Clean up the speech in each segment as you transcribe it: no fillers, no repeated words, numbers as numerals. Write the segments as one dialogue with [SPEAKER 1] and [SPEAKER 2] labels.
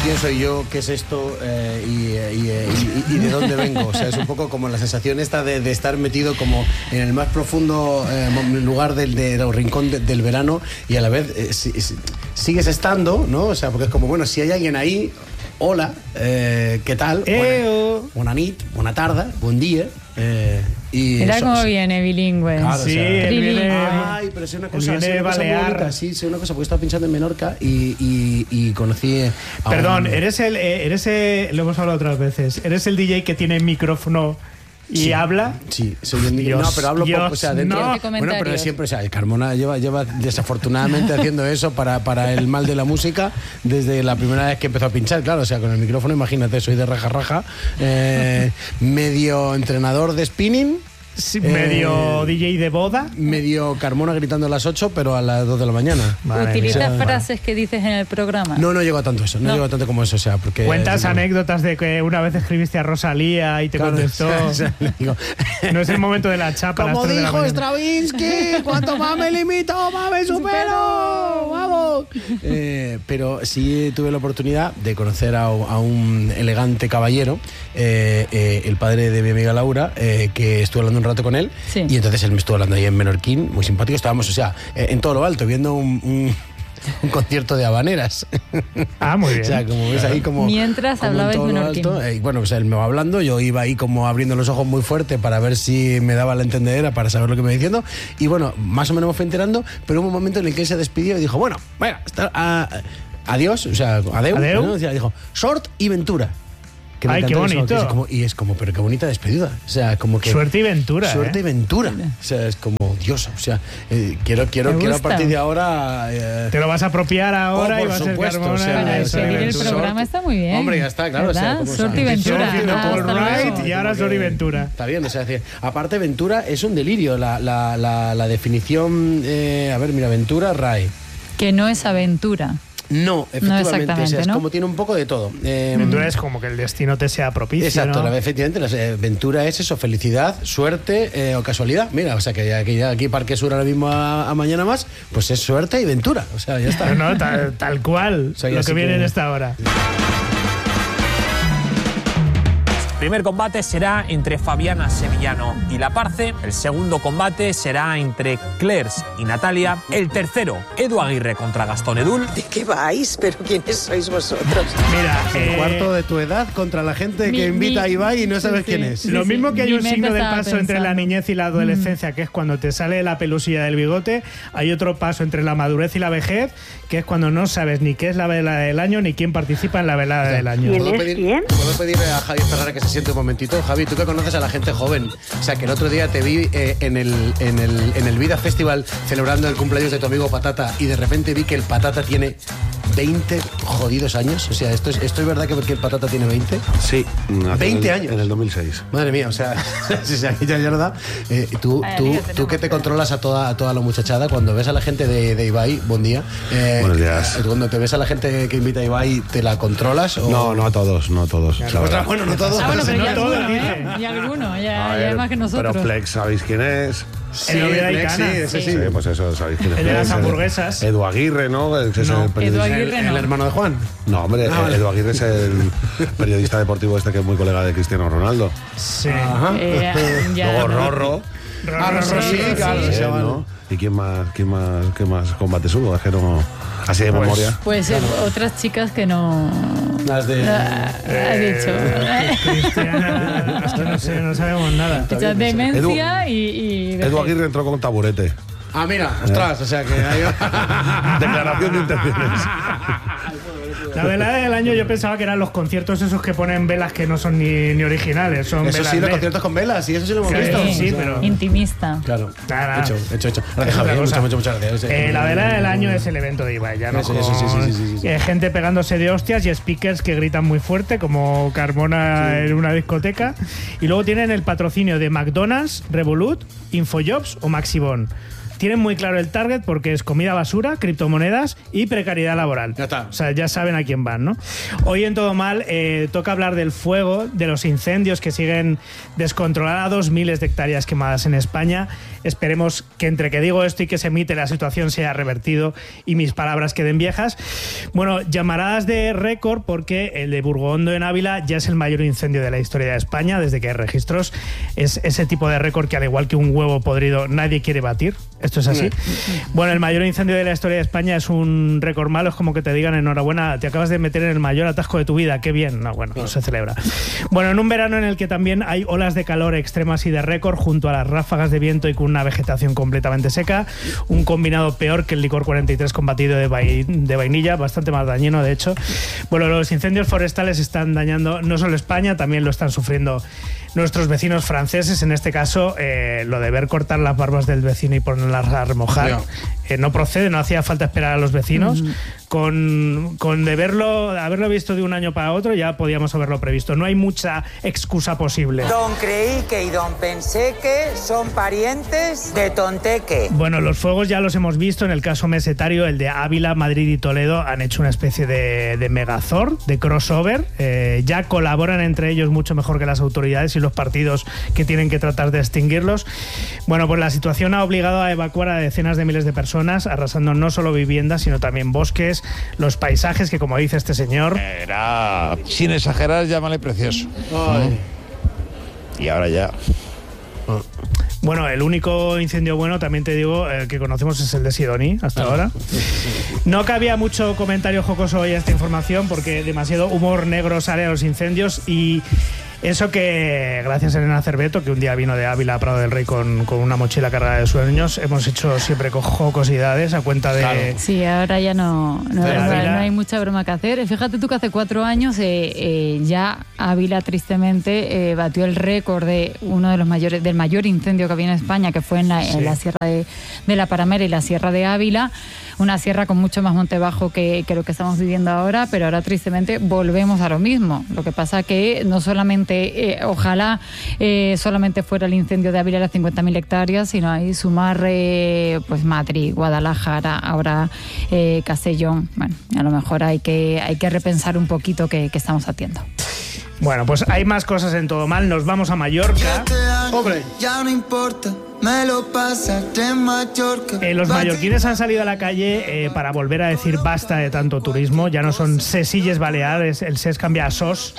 [SPEAKER 1] quién soy yo, qué es esto y de dónde vengo. O sea, es un poco como la sensación esta de estar metido como en el más profundo lugar del rincón del verano y a la vez sigues estando, ¿no? O sea, porque es como, bueno, si hay alguien ahí, hola, ¿qué tal? Buena nit, buena tarde, buen día.
[SPEAKER 2] Mira cómo viene bilingüe.
[SPEAKER 1] Claro,
[SPEAKER 3] sí,
[SPEAKER 1] o sea,
[SPEAKER 3] él viene,
[SPEAKER 1] ay, pero es una cosa,
[SPEAKER 3] viene
[SPEAKER 1] muy
[SPEAKER 3] balear.
[SPEAKER 1] bonita, sí, es una cosa, porque estaba pinchando en Menorca y conocí a
[SPEAKER 3] Perdón, eres el, lo hemos hablado otras veces, eres el DJ que tiene micrófono y
[SPEAKER 1] sí,
[SPEAKER 3] habla.
[SPEAKER 1] Sí, soy el DJ. No, pero hablo poco, o sea, dentro.
[SPEAKER 3] No.
[SPEAKER 1] Bueno, pero siempre, o sea, el Carmona lleva desafortunadamente haciendo eso para el mal de la música desde la primera vez que empezó a pinchar, claro, o sea, con el micrófono, imagínate, soy de raja, medio entrenador de spinning.
[SPEAKER 3] Sí, medio DJ de boda.
[SPEAKER 1] Medio Carmona gritando a las 8, pero a las 2 de la mañana.
[SPEAKER 2] ¿Utilizas frases que dices en el programa?
[SPEAKER 1] No llego a tanto eso, no llego a tanto como eso, o sea, porque...
[SPEAKER 3] Cuentas anécdotas de que una vez escribiste a Rosalía y te contestó. No es el momento de la chapa.
[SPEAKER 1] Como dijo Stravinsky, cuanto más me limito, más me supero. ¡Vamos! Pero sí tuve la oportunidad de conocer a un elegante caballero, el padre de mi amiga Laura, que estuve hablando un rato con él,
[SPEAKER 2] sí.
[SPEAKER 1] Y entonces él me estuvo hablando ahí en Menorquín, muy simpático, estábamos, o sea, en todo lo alto, viendo un concierto de habaneras.
[SPEAKER 3] Ah, muy bien.
[SPEAKER 1] O sea, como ves ahí como...
[SPEAKER 2] Mientras hablabais menorquín.
[SPEAKER 1] Bueno, pues él me va hablando, yo iba ahí como abriendo los ojos muy fuerte para ver si me daba la entendedera, para saber lo que me iba diciendo, y bueno, más o menos me fue enterando, pero hubo un momento en el que él se despidió y dijo, bueno, adiós, o sea, adeu. ¿No? O sea, dijo, sort y ventura.
[SPEAKER 3] Ay, qué bonito.
[SPEAKER 1] Es como, pero qué bonita despedida. O sea, como que...
[SPEAKER 3] Suerte y ventura.
[SPEAKER 1] Suerte y ventura. O sea, es como Dios. O sea, quiero a partir de ahora...
[SPEAKER 3] Te lo vas a apropiar ahora y vas a ser Carmona.
[SPEAKER 1] O sea,
[SPEAKER 2] para despedir el programa está muy bien.
[SPEAKER 1] Hombre, ya está, claro. O sea,
[SPEAKER 2] Suerte y ventura.
[SPEAKER 3] Y ahora Suerte y ventura.
[SPEAKER 1] Está bien, o sea, aparte ventura es un delirio. La definición... a ver, mira, ventura, RAE.
[SPEAKER 2] Que no es aventura.
[SPEAKER 1] No, efectivamente,
[SPEAKER 2] no,
[SPEAKER 1] o sea, es
[SPEAKER 2] ¿no?
[SPEAKER 1] Como tiene un poco de todo.
[SPEAKER 3] Ventura es como que el destino te sea propicio.
[SPEAKER 1] Exacto,
[SPEAKER 3] ¿no?
[SPEAKER 1] Efectivamente, ventura es eso, felicidad, suerte o casualidad. Mira, o sea, que ya aquí Parque Sur ahora mismo a mañana más, pues es suerte y ventura. O sea, ya está.
[SPEAKER 3] No, tal cual, o sea, lo que viene en esta hora.
[SPEAKER 4] El primer combate será entre Fabiana Sevillano y La Parce. El segundo combate será entre Clairs y Natalia. El tercero, Edu Aguirre contra Gastón Edul.
[SPEAKER 5] ¿De qué vais? ¿Pero quiénes sois vosotros?
[SPEAKER 3] Mira,
[SPEAKER 1] el cuarto de tu edad contra la gente que invita a Ibai y no sabes quién es.
[SPEAKER 3] Lo mismo que hay un signo del paso entre la niñez y la adolescencia, que es cuando te sale la pelusilla del bigote, hay otro paso entre la madurez y la vejez, que es cuando no sabes ni qué es la velada del año ni quién participa en la velada del año.
[SPEAKER 5] ¿Quién es quién?
[SPEAKER 1] ¿Puedo pedirle a Javier Ferrara que se siente un momentito? Javi, tú que conoces a la gente joven, o sea, que el otro día te vi en el Vida Festival celebrando el cumpleaños de tu amigo Patata y de repente vi que el Patata tiene 20 jodidos años. O sea, ¿esto es verdad que el Patata tiene 20?
[SPEAKER 6] Sí.
[SPEAKER 1] 20 años.
[SPEAKER 6] En el 2006.
[SPEAKER 1] Madre mía, o sea, ya es verdad. Tú que te controlas a toda la muchachada, cuando ves a la gente de Ibai, buen día.
[SPEAKER 6] Buenos días.
[SPEAKER 1] Cuando te ves a la gente que invita a Ibai, ¿te la controlas? O...
[SPEAKER 6] No a todos.
[SPEAKER 1] Bueno, no todos.
[SPEAKER 2] Bueno, pero ya
[SPEAKER 3] todos,
[SPEAKER 2] alguno, Y alguno, ya más que nosotros.
[SPEAKER 6] Pero Plex, ¿sabéis quién es?
[SPEAKER 3] Sí,
[SPEAKER 1] sí.
[SPEAKER 6] Pues eso, ¿sabéis quién es?
[SPEAKER 3] El de las hamburguesas.
[SPEAKER 6] Edu Aguirre, ¿no? Es el
[SPEAKER 2] Edu Aguirre
[SPEAKER 1] ¿El hermano de Juan?
[SPEAKER 6] No, hombre, Edu Aguirre es el periodista deportivo que es muy colega de Cristiano Ronaldo.
[SPEAKER 3] Sí.
[SPEAKER 6] Luego Rorro.
[SPEAKER 1] Sí, claro.
[SPEAKER 6] ¿no? ¿Y quién más combates hubo? Es que no... Así de memoria.
[SPEAKER 2] Pues otras chicas que no...
[SPEAKER 1] Las de...
[SPEAKER 2] ha dicho.
[SPEAKER 3] Cristiana, no sabemos nada.
[SPEAKER 2] Demencia y
[SPEAKER 6] Edu Aguirre entró con taburete.
[SPEAKER 1] Ah, mira, ostras, o sea que hay...
[SPEAKER 6] Declaración de intenciones.
[SPEAKER 3] La velada del año yo pensaba que eran los conciertos esos que ponen velas que no son ni originales, son
[SPEAKER 1] eso
[SPEAKER 3] velas
[SPEAKER 1] sí, los
[SPEAKER 3] LED.
[SPEAKER 1] conciertos con velas, y eso sí lo hemos visto.
[SPEAKER 3] Sí, pero...
[SPEAKER 2] Intimista.
[SPEAKER 1] Claro.
[SPEAKER 3] Nada.
[SPEAKER 1] Hecho. Gracias, Javier. Muchas gracias.
[SPEAKER 3] La velada del año es el evento de Ibai, ya no
[SPEAKER 1] Sí.
[SPEAKER 3] gente pegándose de hostias y speakers que gritan muy fuerte, como Carmona en una discoteca. Y luego tienen el patrocinio de McDonald's, Revolut, Infojobs o Maxibon. tienen muy claro el target porque es comida basura, criptomonedas y precariedad laboral.
[SPEAKER 1] Ya está.
[SPEAKER 3] O sea, ya saben a quién van, ¿no? Hoy en Todo Mal toca hablar del fuego, de los incendios que siguen descontrolados, miles de hectáreas quemadas en España. Esperemos que entre que digo esto y que se emite la situación se haya revertido y mis palabras queden viejas. Bueno, llamaradas de récord porque el de Burgondo en Ávila ya es el mayor incendio de la historia de España desde que hay registros. Es ese tipo de récord que, al igual que un huevo podrido, nadie quiere batir. Esto es así. Bueno, el mayor incendio de la historia de España es un récord malo. Es como que te digan enhorabuena, te acabas de meter en el mayor atasco de tu vida. Qué bien. No, bueno, no se celebra. Bueno, en un verano en el que también hay olas de calor extremas y de récord, junto a las ráfagas de viento y con una vegetación completamente seca, un combinado peor que el licor 43 con batido de vainilla, bastante más dañino, de hecho. Bueno, los incendios forestales están dañando no solo España, también lo están sufriendo nuestros vecinos franceses. En este caso, lo de ver cortar las barbas del vecino y ponerlas a remojar no procede, no hacía falta esperar a los vecinos. Con haberlo visto de un año para otro, ya podíamos haberlo previsto. No hay mucha excusa posible.
[SPEAKER 7] Don creí que y don pensé que son parientes de Tonteque.
[SPEAKER 3] Bueno, los fuegos ya los hemos visto en el caso mesetario, el de Ávila, Madrid y Toledo han hecho una especie de megazord, de crossover. Ya colaboran entre ellos mucho mejor que las autoridades y los partidos que tienen que tratar de extinguirlos. Bueno, pues la situación ha obligado a evacuar a decenas de miles de personas, arrasando no solo viviendas, sino también bosques, los paisajes, que como dice este señor...
[SPEAKER 8] Era, sin exagerar, llámale precioso. Y ahora ya...
[SPEAKER 3] Bueno, el único incendio bueno, también te digo, que conocemos es el de Sidoní, hasta ahora. No cabía mucho comentario jocoso hoy a esta información porque demasiado humor negro sale a los incendios, y eso que, gracias a Elena Cerveto, que un día vino de Ávila a Prado del Rey con una mochila cargada de sueños, hemos hecho siempre jocosidades a cuenta de... Claro.
[SPEAKER 2] Sí, ahora ya no hay mucha broma que hacer. Fíjate tú que hace 4 años ya Ávila tristemente batió el récord de uno de los del mayor incendio que había en España, que fue en la sierra de la Paramera y la sierra de Ávila, una sierra con mucho más monte bajo que lo que estamos viviendo ahora, pero ahora tristemente volvemos a lo mismo. Lo que pasa que no solamente ojalá solamente fuera el incendio de Ávila, las 50.000 hectáreas, sino ahí sumar pues Madrid, Guadalajara, ahora Castellón. Bueno, a lo mejor hay que repensar un poquito qué estamos haciendo.
[SPEAKER 3] Bueno, pues hay más cosas en Todo Mal. Nos vamos a Mallorca.
[SPEAKER 9] ¡Hombre! Ya no importa, me lo pasaste en Mallorca.
[SPEAKER 3] Los mallorquines han salido a la calle para volver a decir basta de tanto turismo. Ya no son sesilles baleares, el ses cambia a sos.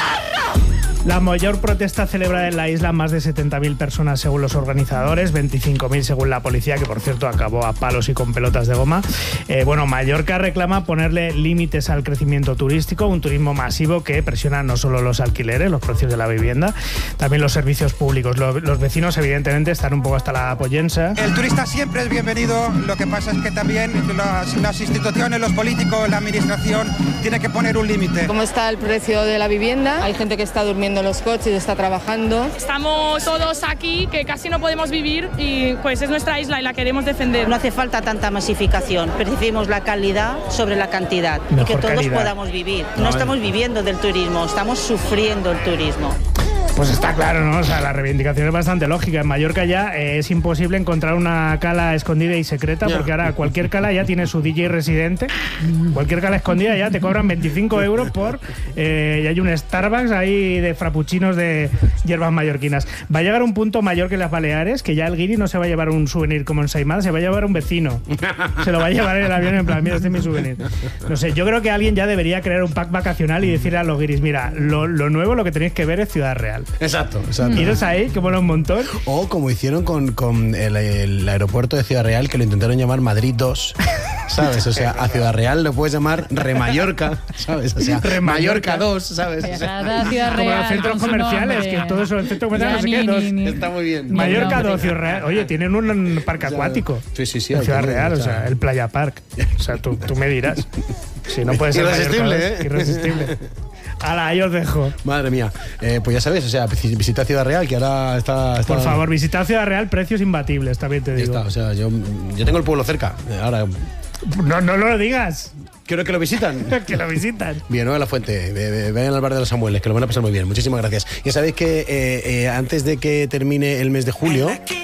[SPEAKER 3] La mayor protesta celebrada en la isla, más de 70.000 personas según los organizadores, 25.000 según la policía, que por cierto acabó a palos y con pelotas de goma. Bueno, Mallorca reclama ponerle límites al crecimiento turístico, un turismo masivo que presiona no solo los alquileres, los precios de la vivienda, también los servicios públicos. Los vecinos evidentemente están un poco hasta la pollensa.
[SPEAKER 10] El turista siempre es bienvenido, lo que pasa es que también las instituciones, los políticos, la administración, tiene que poner un límite.
[SPEAKER 11] ¿Cómo está el precio de la vivienda? Hay gente que está durmiendo en los coches, está trabajando.
[SPEAKER 12] Estamos todos aquí, que casi no podemos vivir, y pues es nuestra isla y la queremos defender.
[SPEAKER 13] No hace falta tanta masificación, preferimos la calidad sobre la cantidad.
[SPEAKER 3] Mejor
[SPEAKER 13] y que todos
[SPEAKER 3] calidad.
[SPEAKER 13] Podamos vivir. No estamos viviendo del turismo, estamos sufriendo el turismo.
[SPEAKER 3] Pues está claro, ¿no? O sea, la reivindicación es bastante lógica. En Mallorca ya es imposible encontrar una cala escondida y secreta, porque ahora cualquier cala ya tiene su DJ residente. Cualquier cala escondida ya te cobran 25 euros por... y hay un Starbucks ahí de frappuccinos de hierbas mallorquinas. Va a llegar un punto mayor que las Baleares, que ya el guiri no se va a llevar un souvenir como en Saimada, se va a llevar un vecino. Se lo va a llevar en el avión en plan, mira, este es mi souvenir. No sé, yo creo que alguien ya debería crear un pack vacacional y decirle a los guiris, mira, lo nuevo, lo que tenéis que ver es Ciudad Real.
[SPEAKER 1] Exacto.
[SPEAKER 3] Iros ahí, que mola un montón.
[SPEAKER 1] O como hicieron con el aeropuerto de Ciudad Real, que lo intentaron llamar Madrid 2, ¿sabes? O sea, a Ciudad Real lo puedes llamar Remallorca, ¿sabes? O sea, Mallorca 2, ¿sabes? O sea,
[SPEAKER 2] Ciudad
[SPEAKER 3] como
[SPEAKER 2] Real,
[SPEAKER 3] los centros comerciales, que todo eso, el centro comercial, no sé qué, 2.
[SPEAKER 1] Está muy bien.
[SPEAKER 3] Mallorca 2, Ciudad Real. Oye, tienen un parque acuático.
[SPEAKER 1] Sí.
[SPEAKER 3] En Ciudad Real, o sea, el Playa Park. O sea, tú me dirás. Si no puede ser
[SPEAKER 1] irresistible,
[SPEAKER 3] Mallorca 2, irresistible. Ala, ahí os dejo.
[SPEAKER 1] Madre mía. Pues ya sabes, o sea, visita Ciudad Real, que ahora está...
[SPEAKER 3] Por favor, visita Ciudad Real, precios imbatibles, también te digo.
[SPEAKER 1] Ya está, o sea, yo tengo el pueblo cerca. Ahora...
[SPEAKER 3] No lo digas.
[SPEAKER 1] Creo que lo visitan.
[SPEAKER 3] Que lo visitan.
[SPEAKER 1] Villanueva de la Fuente, vayan al bar de los Samueles, que lo van a pasar muy bien. Muchísimas gracias. Ya sabéis que antes de que termine el mes de julio,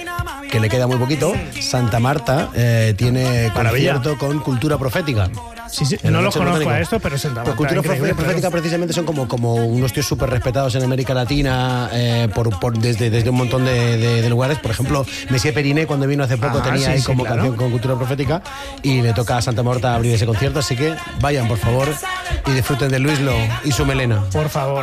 [SPEAKER 1] que le queda muy poquito, Santa Marta tiene concierto con Cultura Profética.
[SPEAKER 3] Sí, no los conozco a esto, pero Santa Marta.
[SPEAKER 1] Cultura Profética precisamente son como unos tíos súper respetados en América Latina desde un montón de lugares. Por ejemplo, Messier Periné, cuando vino hace poco, tenía ahí como canción con Cultura Profética, y le toca a Santa Marta abrir ese concierto, así que vayan, por favor, y disfruten de Luis Lo y su melena.
[SPEAKER 3] Por favor.